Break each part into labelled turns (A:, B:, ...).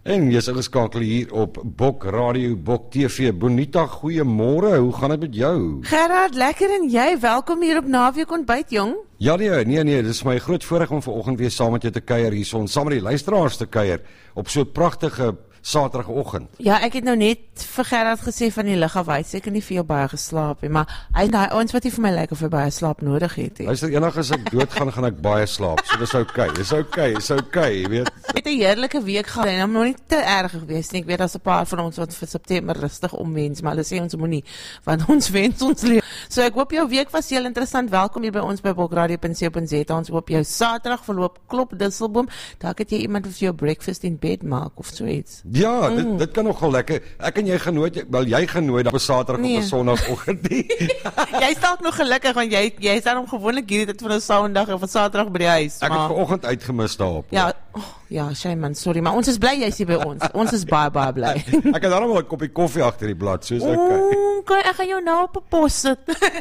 A: En jy is ingeskakel hier op Bok Radio, Bok TV. Bonita, goeiemôre, hoe gaan dit met jou?
B: Gerard, lekker en jy, welkom hier op Naweek Ontbyt, jong.
A: Ja nee, dit is my groot voorreg om vanoggend weer saam met jou te kuier hierson, saam met die luisteraars te kuier, op so 'n pragtige Saterdagoggend.
B: Ja, ek het nou net vir Gerard gesê van die lig af, hy het seker nie vir jou baie geslaap nie, maar hy daai ouens wat nie vir my lyk of hy baie slaap nodig het.
A: Luister, eendag as ek doodgaan, gaan ek baie slaap, so dis okay, jy weet.
B: Ek het 'n heerlike week gehad en hom nog nie te erg gewees nie. Ek weet daar's 'n paar van ons wat vir September rustig omwens, maar hulle sê ons moenie, want ons wens ons lewe. So ek hoop jou week was heel interessant. Welkom hier by ons by bokradio.co.za. Ons hoop jou Saterdag verloop klop disselboom. Dalk het jy iemand wat vir jou breakfast in bed maak of so iets.
A: Ja, dit kan nogal lekker. Ek en jy genooi, wel jy genooi op 'n Saterdag
B: Nee.
A: op 'n Sondagoggend nie.
B: Jy is dalk nog gelukkig want jy is dan gewoonlik hierdie tyd van 'n Sondag of 'n Saterdag by die huis.
A: Ek het vanoggend uitgemis daarop.
B: Ja, ja, shame man, sorry, maar ons is bly jy's hier by ons. Ons is baie bly.
A: Ek het daarom 'n koppie koffie agter die blad, soos okay.
B: Kan ek gaan jou nou op 'n pos sit?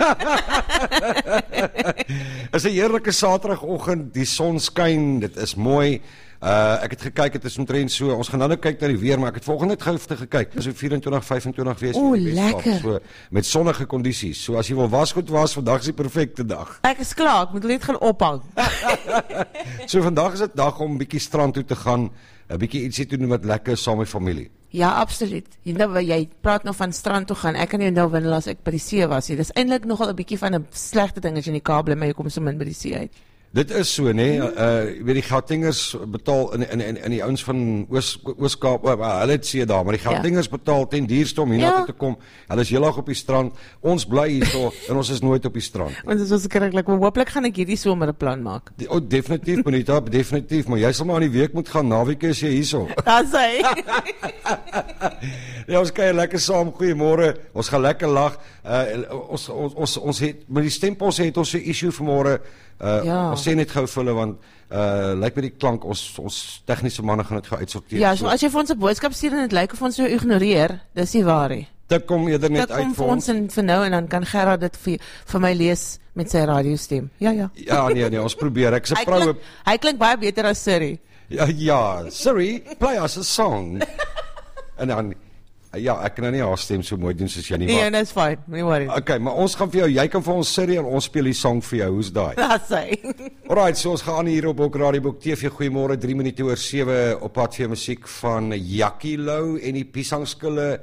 A: Is 'n heerlike Saterdagoggend, die son skyn, dit is mooi. Ek het gekyk, dit is omtrent so, ons gaan nou kyk na die weer, maar ek het volgende net gou gekyk, dis so 24, 25 wees.
B: Lekker.
A: So, met sonnige kondisies, so as jy wil was, vandag is die perfecte dag.
B: Ek is klaar, ek moet net gaan ophang.
A: So vandag is dit dag om 'n bietjie strand toe te gaan, 'n bietjie ietsie te doen wat lekker saam met familie.
B: Ja, absoluut. Jy praat nog van strand toe gaan, ek kan nie nou windel as ek by die see was nie. Dis eintlik nogal 'n bietjie van 'n slegte ding as jy in die Kaap bly, maar jy kom so min by die see uit.
A: Dit is so, nee. Jy weet die Gautingers betaal in die ouens van Oos-Kaap, hulle het see daar, maar die Gautingers betaal ten duurste om hiernatoe te kom. Hulle is heel erg op die strand. Ons bly hierso en ons is nooit op die strand.
B: Want dit is so skrikkelik, maar hooplik gaan ek hierdie somer 'n plan maak.
A: Definitief, Bonita, definitief, maar jy sal maar aan die week moet gaan, naweek is jy hierso.
B: Daar sê.
A: Ja, ons kuier lekker saam, goeiemôre. Ons gaan lekker lag. Ons het met die stempels het ons 'n issue vanmôre. Ons sê net gou vir hulle want lyk met die klank ons tegniese manne gaan dit gou uitsorteer.
B: Ja, so as jy vir ons 'n boodskap stuur en dit lyk of ons jou ignoreer, dis nie waar nie.
A: Dit kom eerder net
B: dit
A: uit
B: kom vir ons en vir nou en dan kan Gerard dit vir my lees met sy radiostem. Ja.
A: Ja, nee, ons probeer. Ek se vroue.
B: Hy klink baie beter as Siri.
A: Ja, Siri, play us a song. En dan ek kan nou nie haar stem so mooi doen soos jy nie.
B: Nee, that's fine. Nie worry.
A: Okay, maar ons gaan vir jou, jy kan vir ons Siri en ons speel die song vir jou. Hoe's daai?
B: That's hy.
A: Alright, so ons gaan hier op Bok Radio, Bok TV. Goeiemôre, 3 minute oor 7 op pad vir musiek van Jackie Lou en die Piesangskille